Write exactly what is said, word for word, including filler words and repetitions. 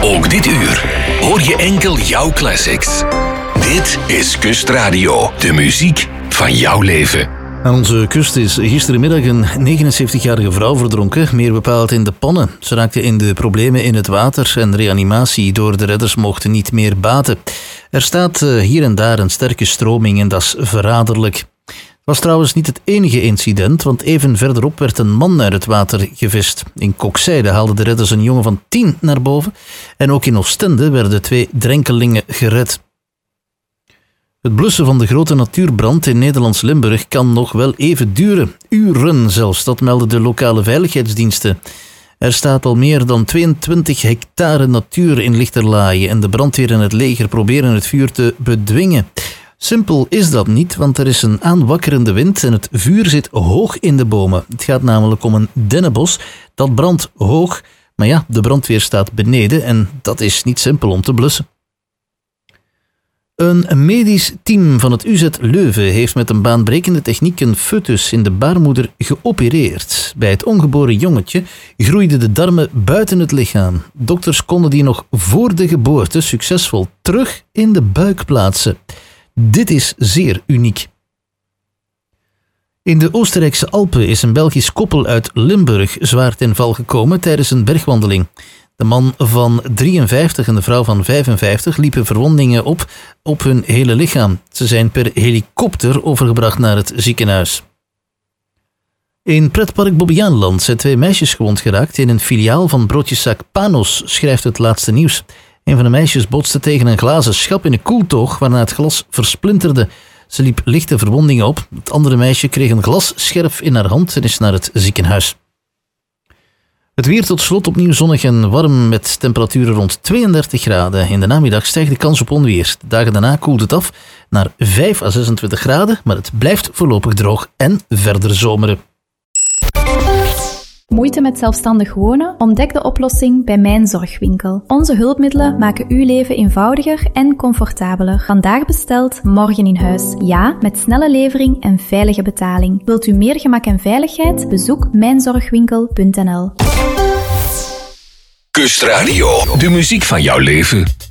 Ook dit uur hoor je enkel jouw classics. Dit is Kustradio, de muziek van jouw leven. Aan onze kust is gisterenmiddag een negenenzeventigjarige vrouw verdronken, meer bepaald in de Pannen. Ze raakte in de problemen in het water en reanimatie door de redders mochten niet meer baten. Er staat hier en daar een sterke stroming en dat is verraderlijk. Het was trouwens niet het enige incident, want even verderop werd een man uit het water gevist. In Kokzijde haalden de redders een jongen van tien naar boven en ook in Oostende werden twee drenkelingen gered. Het blussen van de grote natuurbrand in Nederlands Limburg kan nog wel even duren. Uren zelfs, dat melden de lokale veiligheidsdiensten. Er staat al meer dan tweeëntwintig hectare natuur in Lichterlaaie en de brandweer en het leger proberen het vuur te bedwingen. Simpel is dat niet, want er is een aanwakkerende wind en het vuur zit hoog in de bomen. Het gaat namelijk om een dennenbos, dat brandt hoog, maar ja, de brandweer staat beneden en dat is niet simpel om te blussen. Een medisch team van het U Z Leuven heeft met een baanbrekende techniek een foetus in de baarmoeder geopereerd. Bij het ongeboren jongetje groeiden de darmen buiten het lichaam. Dokters konden die nog voor de geboorte succesvol terug in de buik plaatsen. Dit is zeer uniek. In de Oostenrijkse Alpen is een Belgisch koppel uit Limburg zwaar ten val gekomen tijdens een bergwandeling. De man van drieënvijftig en de vrouw van vijfenvijftig liepen verwondingen op op hun hele lichaam. Ze zijn per helikopter overgebracht naar het ziekenhuis. In pretpark Bobbejaanland zijn twee meisjes gewond geraakt in een filiaal van broodjeszaak Panos, schrijft het laatste nieuws. Een van de meisjes botste tegen een glazen schap in een koeltoog waarna het glas versplinterde. Ze liep lichte verwondingen op. Het andere meisje kreeg een glasscherf in haar hand en is naar het ziekenhuis. Het weer tot slot opnieuw zonnig en warm met temperaturen rond tweeëndertig graden. In de namiddag stijgt de kans op onweer. De dagen daarna koelt het af naar vijf à zesentwintig graden, maar het blijft voorlopig droog en verder zomeren. Moeite met zelfstandig wonen? Ontdek de oplossing bij Mijn Zorgwinkel. Onze hulpmiddelen maken uw leven eenvoudiger en comfortabeler. Vandaag besteld, morgen in huis. Ja, met snelle levering en veilige betaling. Wilt u meer gemak en veiligheid? Bezoek mijn zorgwinkel punt n l. Kustradio, de muziek van jouw leven.